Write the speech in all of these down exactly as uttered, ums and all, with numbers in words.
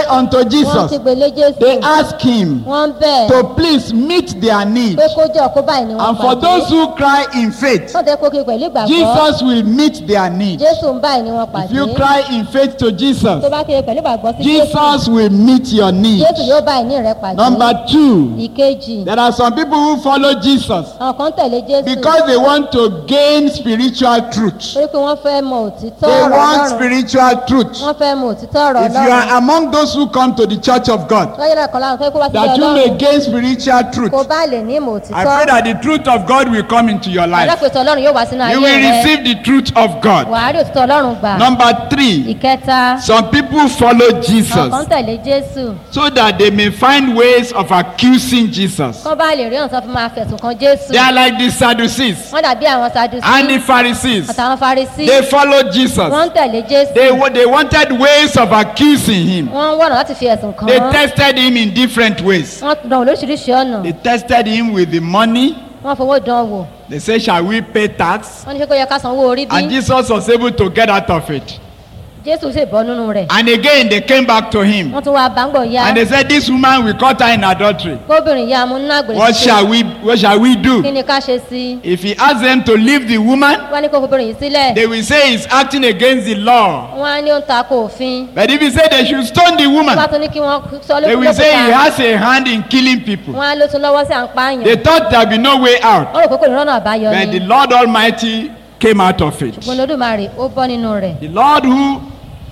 unto wọ́n Jesus. ti gbélé Jésù. They ask him wọ́n bẹ̀ to please meet their need. pé kó jẹ́ ọkọ báyìí ni wọ́n And for pàdé. those who cry in faith, wọ́n tẹ́ kó kí pẹ̀lú ìgbàgbọ́. Jesus will meet their need. Jésù ń báyìí ni wọ́n If pàdé. you cry in faith to Jesus, tó bá kiri pẹ̀lú ìgbàgbọ́ sí Jésù. Jesus will meet your need. Jésù yóò báyìí ní rẹ̀ pàdé. Number two, ìkejì. there are some people who follow Jesus àwọn kan tẹ̀lé Jésù. because they want to gain spiritual truth. torí pé wọ́n fẹ́ mọ òtítọ́ They ọ̀rọ̀ want Ọlọ́run. spiritual truth. wọ́n fẹ́ mọ òtítọ́ ọ̀rọ̀ If you are among those who come to the church of God, lọ́yẹ̀ náà kan láwọn fẹ́ kó wá sí that you Ọlọ́run. may gain spiritual truth, kó bá lè ní ìmọ̀ òtítọ́. I pray that the truth of God will come into your life. alápèsè Ọlọ́run yóò wá sínú ayé You will rẹ. receive the truth of God. wàá rí òtítọ́ Ọlọ́run gbà. Number three, ìkẹta. some people follow àwọn kan Jesus tẹ̀lé Jésù. so that they may find ways of accusing Jesus. kọ́ bá lè rí ọ̀nà tó fi máa fẹ̀sùn kan Jésù. They are like the Sadducees wọ́n dàbí àwọn Sadusí and the Pharisees. àtàwọn Farisí. They followed Jesus. wọ́n ń tẹ̀lé Jésù. They, wa- they wanted ways of accusing him. wọ́n ń wọ̀nà láti fi ẹ̀sùn kàn They án. tested him in different ways. wọ́n dán wò lóríṣiríṣi ọ̀nà. They tested him with the money. wọ́n fowó dán wò. They said, shall we pay tax? wọ́n ní ṣé kó yẹ ká sanwó orí bí. And Jesus was able to get out of it. Jésù sì bọ́ nínú rẹ̀. And again, they came back to him. wọ́n tún wá báńgbọ̀ ya. And they said, this woman, we caught her in adultery. kóbìnrin ya mú nínú àgbèrè What shall we, what shall we kí do? ni ká ṣe sí i. If he asks them to leave the woman, wọ́n ní kó kóbìnrin yìí sílẹ̀. they will say he's acting against the law. wọ́n á ní ó ń takò òfin. But if he say they should stone the wọ́n bá woman, tún ní kí wọ́n sọ they lókùn will say he lókùn has a hand in killing people. wọ́n á ló tún lọ́wọ́ sí à ń pààyàn. They thought there would be no way out. wọ́n rò pé kò ní rọ́nà àbáyọ But the ni. Lord Almighty came out of it. ṣùgbọ́n Olódùmarè ó bọ́ nínú rẹ̀. The Lord who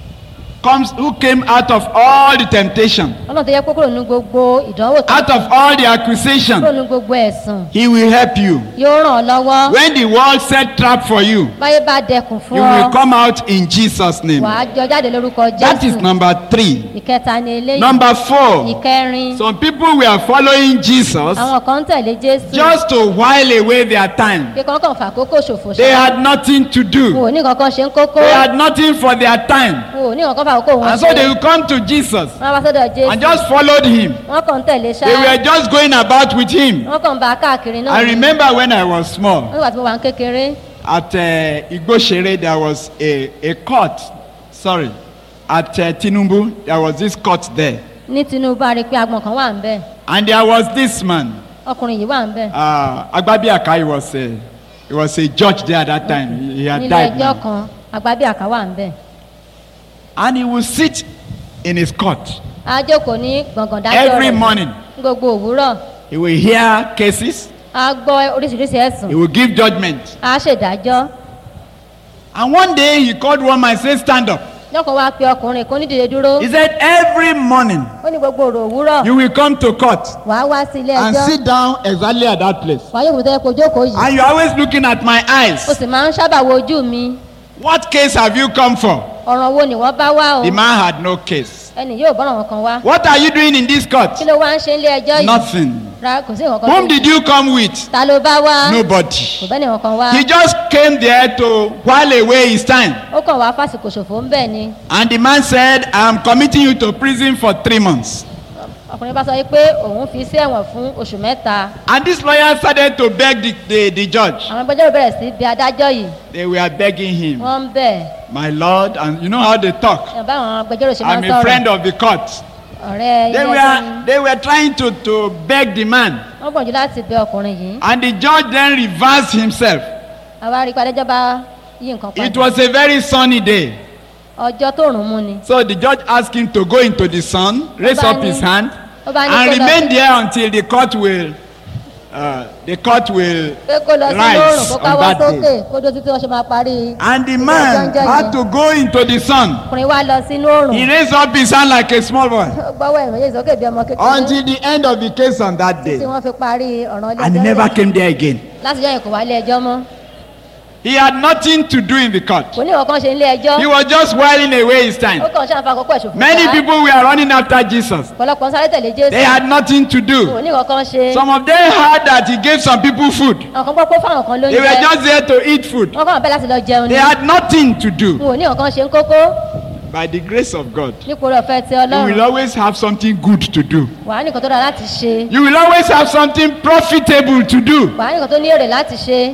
comes, who came out of all the temptation, ọlọ́run tó yẹ kó kúrò nínú gbogbo ìdánwò tó out of all the kúrò accusation, nínú gbogbo ẹ̀sùn he will help you. yóò ràn ọ́ lọ́wọ́. When the world set trap for you, báyé bá dẹkùn fún you will ọ come out in Jesus' name. wàá jọ jáde lórúkọ That is Jésù. number three. ìkẹta ni eléyìí. Number four, ìkẹrin. some people were following Jesus àwọn kan ń tẹ̀lé Jésù. just to while away their time. kí kankan fà kókó ṣòfò They ṣá. had nothing to wọn do. ò ní kankan ṣe ń kókó. They had nothing for their time. wọn ò ní kankan fà kókó wọn And so they ṣe. would come to Jesus wọ́n wá sọ́dọ̀ Jésù. and just followed him. wọ́n kàn ń tẹ̀lé ṣá. They were just going about with him. wọ́n kàn ń bá a káàkiri náà. I remember when I was small, nígbà tí mo wà ń kékeré. at uh, Igboshere, there was a, a court. Sorry. At uh, Tinubu, there was this court there. ní Tinubu a rí i pé agbọ̀n kan wà ń bẹ̀. And there was this man. ọkùnrin yìí wà ń bẹ̀. Uh, Agbabiaka, he was, a, he was a judge there at that time. He, he had nílé died ẹjọ́ now. kan Agbábíàká wà ń bẹ̀. And he would sit in his court a jókòó ní gbọ̀ngàn dájọ́ every rẹ̀ morning. ní gbogbo òwúrọ̀. He will hear cases. a gbọ́ oríṣiríṣi He ẹ̀sùn. will give judgment. a ṣèdájọ́. And one day he called one man and said, stand up. lọ́kàn wá pe ọkùnrin kan nídìde dúró. He said, every morning ó ní gbogbo òrò òwúrọ̀. you will come to court wàá wá sí ilé and ẹjọ́. sit down exactly at that place. wàá yóò tẹ́ kó jókòó yìí. And you're always looking at my o eyes. sì máa ń sábà wo ojú mi. What case have you come for? ọ̀ràn wo ni wọ́n bá wá o. The man had no case. ẹnì yóò bọ́ràn wọn kan wá. What are you doing in this court? kí ló wá ń ṣe ilé ẹjọ́ yìí. Nothing. ra kò sí ìwọ̀n kan. Whom did you come with? ta ló bá wá. Nobody. kò bẹ́ẹ̀ ni ìwọ̀n kan wá. He just came there to while away his time. ó kàn wá fásitì ṣòfò ń bẹ̀ ni. And the man said, I'm committing you to prison for three months. ọkùnrin bá sọ yìí pé òun fi sí ẹ̀wọ̀n fún oṣù mẹ́ta. And this lawyer started to beg the, the, the judge. àwọn agbẹjọ́rò bẹ̀rẹ̀ sí bí adájọ́ yìí. They were begging him, wọ́n ń bẹ̀. my lord, and you know how they talk. ẹ̀ bá àwọn agbẹjọ́rò ṣe máa I'm ń a friend sọ̀rọ̀. of the court. ọ̀rẹ́ They ilé ẹjọ́ were, ni. they were trying to, to beg the man. wọ́n gbọ̀njú láti bẹ ọkùnrin yìí. And the judge then reversed himself. àwa rí i pé adájọ́ bá yí nǹkan It padà. was a very sunny day. ọjọ́ tó rùn mú ni. So the judge asked him to go into the sun, raise up his hand, ó bá ní and kó lọ- remain there until the court will, uh, the court will pé kó lọ sí rise lóòrùn kó on káwọ́ that sókè day. kó dó títí wọ́n ṣe máa parí. And the man had to go into the sun. ọkùnrin wa lọ sínú òòrùn. He raised up his hand like a small boy ó gbọ́wọ́ ìròyìn sókè bí ọmọ kékeré. until the end of the case on that tí day. wọ́n fi parí ọ̀ràn ilé And he ẹjọ́ never rẹ̀. came there again. láti jọ́ yẹn kò wá ilé ẹjọ́ mọ́. He had nothing to do in the court. kò ní ìwọ̀n kan ṣe ilé ẹjọ́. He was just whiling away his time. ó kàn ṣáà fa àkókò ẹ̀ṣùn fún Many wa. people were running after Jesus. ọ̀pọ̀lọpọ̀ ń sáré tẹ̀lé Jésù. They had nothing to kò do. ní ìwọ̀n kan ṣe. Some of them heard that he gave some people food. àwọn kan gbọ́ pé fáwọn kan ló ń They were jẹ. just there to eat food. wọ́n kàn bẹ́ẹ̀ láti lọ jẹun ni. They had nothing to do. wọn ò ní ìwọ̀n kan ṣe ń kókó. By the grace of God, nípò rẹ̀ ọ̀fẹ́ ti you will Ọlọ́run. always have something good to do. wàá nìkan tó dára láti ṣe. You will always have something profitable to do. wàá nìkan tó ní èrè láti ṣe.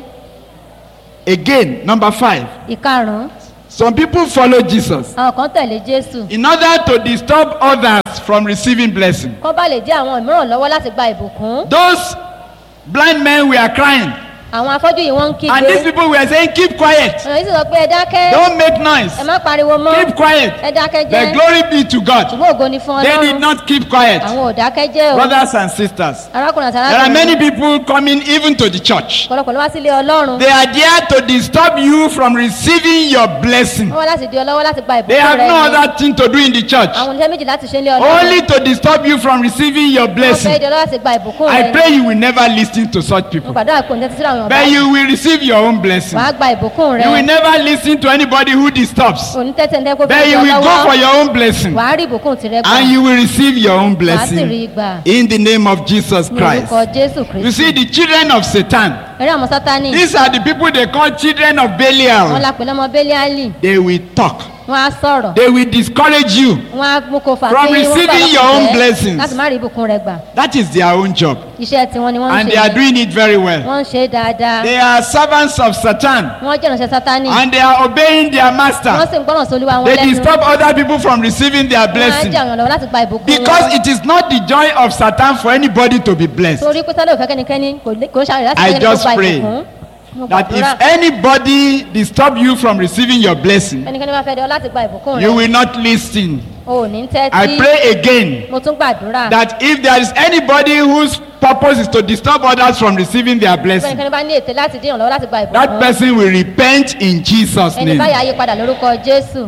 Again, number five. ìkarùn-ún Some people follow Jesus àwọn kan tẹ̀lé Jésù. in order to disturb others from receiving blessing. kán bá lè dí àwọn mìíràn lọ́wọ́ láti gba ìbùkún. Those blind men were crying. àwọn afọ́jú yìí wọ́n ń kígbe. And these people were saying, keep quiet. ọ̀nà yìí sì sọ pé ẹ dákẹ́. Don't make noise. ẹ má pariwo mọ́. Keep quiet. ẹ dákẹ́ The jẹ́. glory be to God. ṣùgbọ́n ògo ni fún They did ọlọ́run. not keep quiet. àwọn ò dákẹ́ jẹ́ o. Brothers and sisters, arákùnrin àti there are many arákùnrin. people coming even to the church. ọ̀pọ̀lọpọ̀ ló wá sílé ọlọ́run. They are there to disturb you from receiving your blessing. wọ́n wá láti di ọ lọ́wọ́ láti gba They ìbùkún have rẹ no ni. other thing to do in the church. àwọn oníṣẹ́ méjì láti ṣe ń lé ọlọ́run. Only to disturb you from receiving your wọ́n fẹ́ blessing. di ọ lọ́wọ́ láti gba ìbùkún I rẹ ni. pray you will never listen to such mo people. gbàdúrà pé òun tẹ́tí sí àwọn But ọ̀bá. you will receive your own blessing. wàá gba ìbùkún rẹ. You will never listen to anybody who disturbs. òun tẹ́tí ẹni tẹ́ kó But fẹ́ di you ọ will go for lọ́wọ́. your own blessing. wàá rí ìbùkún tirẹ̀ gbà. And you will receive your own wàá sì rí blessing. gbà. In the name of Jesus ní orúkọ Christ. jésù You kristi. see, the children of Satan, eré àwọn sátani. these are the people they call children of wọ́n Belial. la pè lọ́mọ bẹ́líálì. They will talk. wọ́n á sọ̀rọ̀. They will discourage you. wọ́n á mú kó fà From sí wọ́n receiving gbà your own lọ́kùnrin blessings. láti má rí ìbùkún rẹ gbà. That is their own job. iṣẹ́ tiwọn ni wọ́n ń And ṣe. they are doing it very well. wọ́n ń ṣe é dáadáa. They are servants of Satan. wọ́n jẹ́ ìránṣẹ́ sátani. And they are obeying their wọ́n master. sì ń gbọ́ràn sí olúwa wọn They lẹ́nu. disturb other people from receiving their wọ́n á blessing. jẹ́ àwọn lọ́wọ́ láti gba ìbùkún Because wọn. it is not the joy of Satan for anybody to be blessed. torí pé sálẹ̀ òfẹ́ kẹ́nikẹ́ni kò lè- kò ń ṣàrẹ̀ láti I kẹ́nikẹ́ni tó just gba pray ìbùkún. Mo That gbàdúrà, if anybody disturb you from receiving your blessing, ẹnikẹ́ni bá fẹ́ dẹ́ ọ láti gba ìbùkún you rẹ. will not listen. o ò ní I tẹ́tí. pray again mo tún gbàdúrà. that if there is anybody whose purpose is to disturb others from receiving their blessing, ẹnikẹ́ni bá ní ètè láti dín ìrànlọ́wọ́ láti gba that ìbùkún. person will repent in Jesus' ẹni name. báyà yí padà lórúkọ jésù.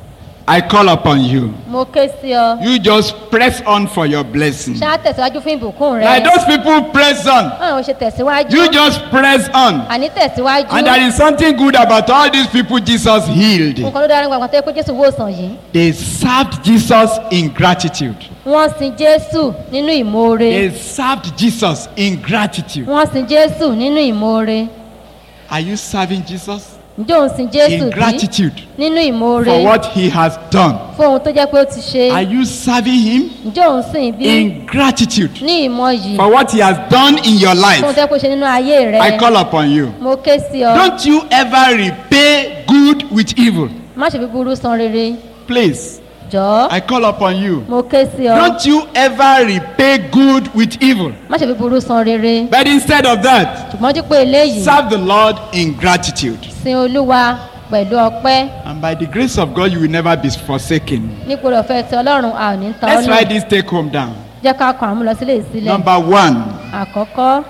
I call upon you. mo ké sí ọ. You just press on for your blessing. ṣáà tẹ̀síwájú fún ìbùkún rẹ. Like those people press on. báwo ṣe tẹ̀síwájú. You just press on. àní tẹ̀síwájú. And there is something good about all these people Jesus healed. nǹkan ló dára nípa àgbàtọ́ pé jésù wòsàn yìí. They served Jesus in gratitude. wọ́n sin jésù nínú ìmoore. They served Jesus in gratitude. wọ́n sin jésù nínú ìmoore. Are you serving Jesus ǹjẹ́ òun sin jésù in bí gratitude nínú ìmoore for what he has done? fún ohun tó jẹ́ pé ó ti ṣe. Are you serving him ǹjẹ́ òun sìn bí in gratitude ní ìmọ̀ yìí for what he has done in your fún ohun life? tó jẹ́ pé ó ṣe nínú ayé rẹ. I call upon you. mo ké sí ọ. Don't you ever repay good with evil. má ṣe fi burú san rere. Please, jọ̀ọ́ I call upon you. mo ké sí ọ. Don't you ever repay good with evil. má ṣe fi burú san rere. But instead of that, ṣùgbọ́n dípò eléyìí serve the Lord in gratitude. sin olúwa pẹ̀lú ọpẹ́. And by the grace of God, you will never be forsaken. nípò ọ̀fẹ́ ti ọlọ́run a ò ní tán Let's ọ́ write nù. this take home down. jẹ́ ká kàn án mú lọ sílé ìsílẹ̀. Number one, àkọ́kọ́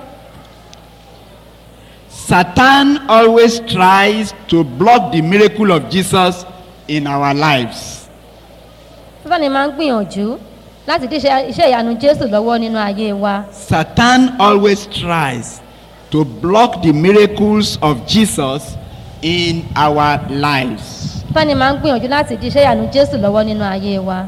Satan always tries to block the miracle of Jesus in our lives. sátánì máa ń gbìyànjú láti dí iṣẹ́ iṣẹ́ ìyanu jésù lọ́wọ́ nínú ayé wa. Satan always tries to block the miracles of Jesus in our lives. sátánì máa ń gbìyànjú láti dí iṣẹ́ ìyanu jésù lọ́wọ́ nínú ayé wa.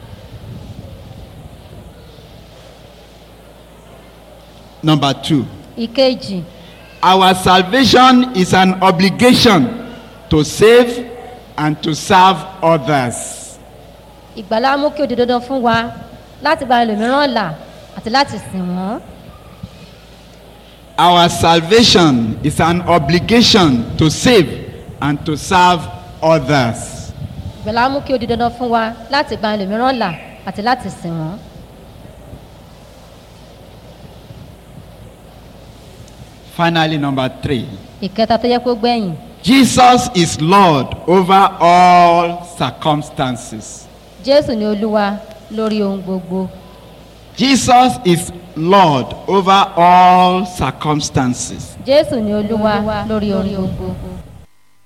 Number two, ìkejì our salvation is an obligation to save and to serve others. ìgbàlá mú kí ó di dandan fún wa láti gba ẹlòmíràn là àti láti sìn wọ́n. Our salvation is an obligation to save and to serve others. ìgbàlá mú kí ó di dandan fún wa láti gba ẹlòmíràn là àti láti sìn wọ́n. Finally, number three, ìkẹta tó yẹ kó gbẹ̀yìn. Jesus is Lord over all circumstances. jésù ni olúwa lórí ohun gbogbo. Jesus is Lord over all circumstances. jésù ni olúwa lórí ohun gbogbo.